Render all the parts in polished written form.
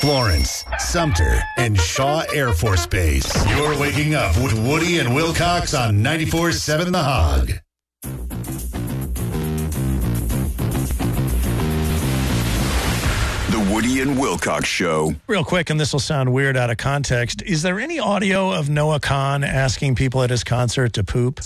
Florence, Sumter, and Shaw Air Force Base. You're waking up with Woody and Wilcox on 94.7 The Hog. The Woody and Wilcox Show. Real quick, and this will sound weird out of context. Is there any audio of Noah Kahan asking people at his concert to poop?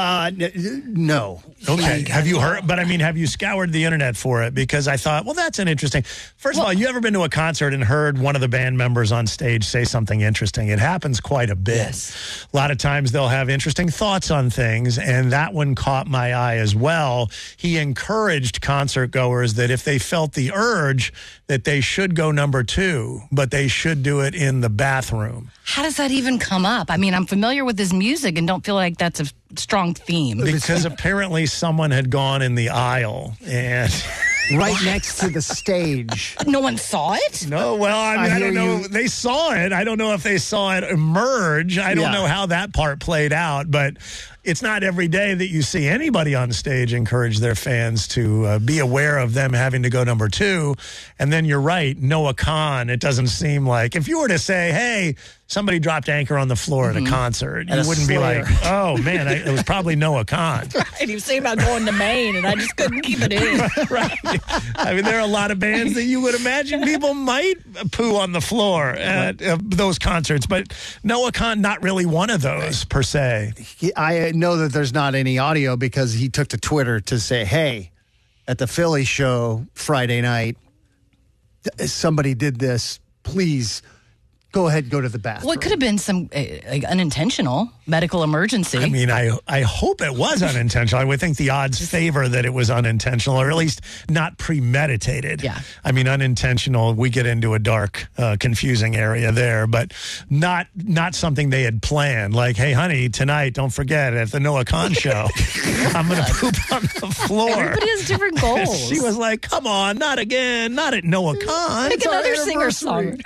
No. Okay. Have you heard? But I mean, have you scoured the internet for it? Because I thought, well, that's an interesting. First of all, you ever been to a concert and heard one of the band members on stage say something interesting? It happens quite a bit. Yes. A lot of times they'll have interesting thoughts on things, and that one caught my eye as well. He encouraged concert goers that if they felt the urge, that they should go number 2, but they should do it in the bathroom. How does that even come up? I mean, I'm familiar with his music and don't feel like that's a strong theme. Because apparently someone had gone in the aisle and... Right next to the stage. No one saw it? No, well, I don't know. They saw it. I don't know if they saw it emerge. I don't know how that part played out, but it's not every day that you see anybody on stage encourage their fans to be aware of them having to go number 2. And then you're right, Noah Kahan, it doesn't seem like, if you were to say, hey, somebody dropped anchor on the floor at a concert, you wouldn't be like, oh, man, it was probably Noah Kahan. Right, he was saying about going to Maine, and I just couldn't keep it in. Right. I mean, there are a lot of bands that you would imagine people might poo on the floor at those concerts, but Noah Kahan, not really one of those, per se. I know that there's not any audio because he took to Twitter to say, hey, at the Philly show Friday night, somebody did this. Please go ahead and go to the bathroom. Well, it could have been some unintentional medical emergency. I mean, I hope it was unintentional. I would think the odds favor that it was unintentional, or at least not premeditated. Yeah. I mean, unintentional, we get into a dark, confusing area there, but not something they had planned. Like, hey, honey, tonight, don't forget, at the Noah Kahan show, I'm going to poop on the floor. Everybody has different goals. She was like, come on, not again, not at Noah Kahan. Pick another singer-songwriter.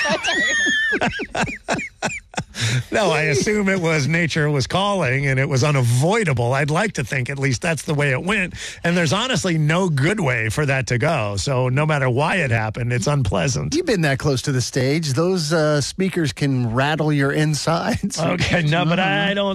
No, I assume it was nature was calling and it was unavoidable. I'd like to think at least that's the way it went. And there's honestly no good way for that to go. So no matter why it happened, it's unpleasant. You've been that close to the stage. Those speakers can rattle your insides. Okay, no, but I don't